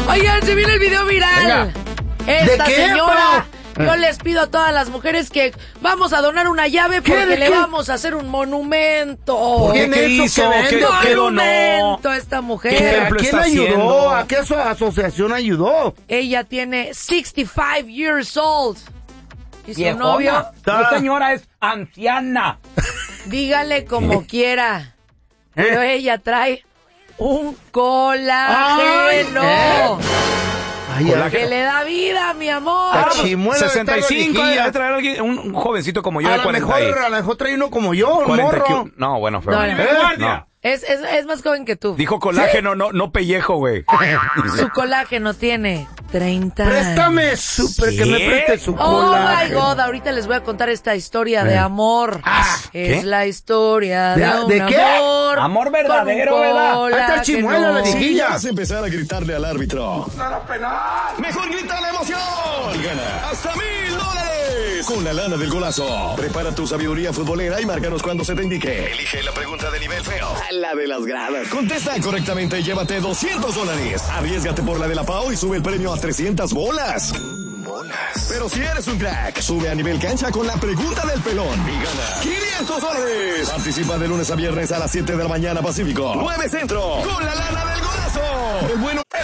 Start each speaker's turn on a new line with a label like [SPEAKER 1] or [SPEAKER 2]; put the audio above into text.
[SPEAKER 1] Oigan, se viene el video viral.
[SPEAKER 2] Venga.
[SPEAKER 1] Esta
[SPEAKER 2] ¿De qué,
[SPEAKER 1] señora,
[SPEAKER 2] pa?
[SPEAKER 1] yo les pido a todas las mujeres que vamos a donar una llave porque
[SPEAKER 2] ¿De
[SPEAKER 1] le
[SPEAKER 2] qué?
[SPEAKER 1] vamos a hacer un monumento.
[SPEAKER 2] ¿Por qué? ¿Qué hizo?
[SPEAKER 1] ¿Qué monumento a esta mujer?
[SPEAKER 2] ¿A quién ayudó? ¿A qué asociación ayudó?
[SPEAKER 1] Ella tiene 65 years old. ¿Y su
[SPEAKER 3] Viejona.
[SPEAKER 1] novio?
[SPEAKER 3] La señora es anciana.
[SPEAKER 1] Dígale como quiera. Pero ella trae un colágeno. Que le da vida, mi amor.
[SPEAKER 2] La chimuela de
[SPEAKER 3] 65,
[SPEAKER 2] esta
[SPEAKER 3] debe traer alguien, un jovencito como yo
[SPEAKER 2] a
[SPEAKER 3] de
[SPEAKER 2] lo
[SPEAKER 3] 40
[SPEAKER 2] mejor, a lo mejor trae uno como yo, un
[SPEAKER 3] 40
[SPEAKER 2] morro.
[SPEAKER 3] No, bueno, pero...
[SPEAKER 1] No. Es más joven que tú.
[SPEAKER 3] Dijo colágeno, no pellejo, güey.
[SPEAKER 1] Su colágeno tiene 30 años.
[SPEAKER 2] Préstame, que me preste su colágeno.
[SPEAKER 1] Oh my God, ahorita les voy a contar esta historia de amor. Es
[SPEAKER 3] ¿qué?
[SPEAKER 1] la historia de un
[SPEAKER 2] qué?
[SPEAKER 1] amor.
[SPEAKER 3] Amor verdadero,
[SPEAKER 1] con un
[SPEAKER 3] ¿verdad?
[SPEAKER 2] Ahí está el chimuelo, la
[SPEAKER 4] Si
[SPEAKER 2] viejilla.
[SPEAKER 4] vas a empezar a gritarle al árbitro, ¡nada penal! ¡Mejor grita la emoción! Y gana hasta $1,000 con la lana del golazo. Prepara tu sabiduría futbolera y márcanos cuando se te indique. Elige la pregunta de nivel feo, la de las gradas. Contesta correctamente y llévate $200. Arriésgate por la de la Pau y sube el premio a 300 bolas. Pero si eres un crack, sube a nivel cancha con la pregunta del pelón y gana $500. Participa de lunes a viernes a las 7 de la mañana Pacífico, 9 Centro, con la lana del golazo. El bueno